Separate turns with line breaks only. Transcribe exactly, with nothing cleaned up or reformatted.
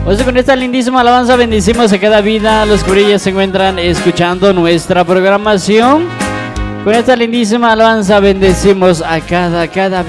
Pues con esta lindísima alabanza bendecimos a cada vida, los que ya se encuentran escuchando nuestra programación. Con esta lindísima alabanza bendecimos a cada, cada